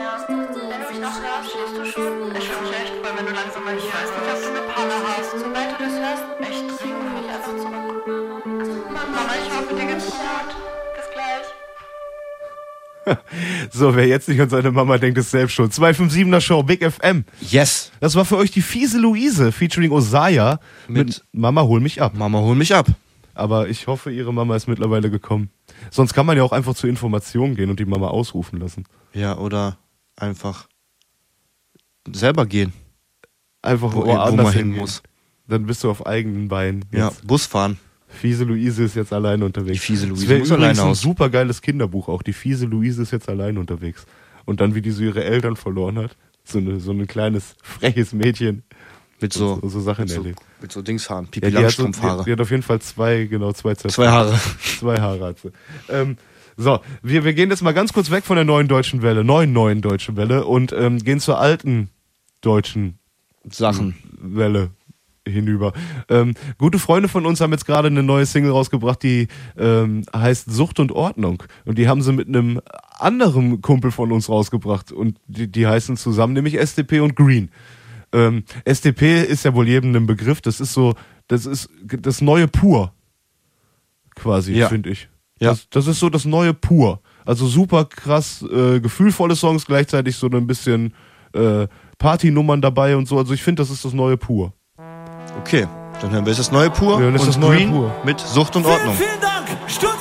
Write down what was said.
Wenn du mich noch hörst, schläfst du schon? Ich würde mich echt freuen, wenn du langsam mal hier bist. Ich weiß nicht, ob du eine Panne hast. Sobald du das hörst, echt dringend mich einfach zurück. Mama, ich hoffe, dir geht's gut. Bis gleich. So, wer jetzt nicht an seine Mama denkt, ist selbst schon. 257er Show, Big FM. Yes. Das war für euch die fiese Luise, featuring Osaya mit Mama, hol mich ab. Mama, hol mich ab. Aber ich hoffe, ihre Mama ist mittlerweile gekommen. Sonst kann man ja auch einfach zur Information gehen und die Mama ausrufen lassen. Ja, oder einfach selber gehen. Einfach wo woanders man hin hingehen. muss. Dann bist du auf eigenen Beinen. Ja, Jetzt. Bus fahren. Fiese Luise ist jetzt alleine unterwegs. Die fiese Luise Das wäre muss übrigens alleine ein aus. super geiles Kinderbuch auch. Die fiese Luise ist jetzt alleine unterwegs. Und dann, wie die so ihre Eltern verloren hat. So ein kleines, freches Mädchen. Mit so Sachen erlebt. Mit so Dingshaaren, Ja, die Pipi-Langstrumpf-Haare. hat auf jeden Fall zwei Zöpfe. 2 Haare. 2 Haare hat sie. So, wir gehen jetzt mal ganz kurz weg von der neuen deutschen Welle, neuen deutschen Welle und gehen zur alten deutschen Sachen. Welle hinüber. Gute Freunde von uns haben jetzt gerade eine neue Single rausgebracht, die heißt Sucht und Ordnung. Und die haben sie mit einem anderen Kumpel von uns rausgebracht. Und die heißen zusammen nämlich SDP und Green. SDP ist ja wohl jedem ein Begriff. Das ist das neue Pur. Quasi, Ja. finde ich. Ja. Das ist so das neue Pur. Also super krass, gefühlvolle Songs, gleichzeitig so ein bisschen Partynummern dabei und so. Also ich finde, das ist das neue Pur. Okay, dann hören wir jetzt das neue Pur Ja, das ist und das neue Green Pur. mit Sucht und Ordnung. Vielen Dank.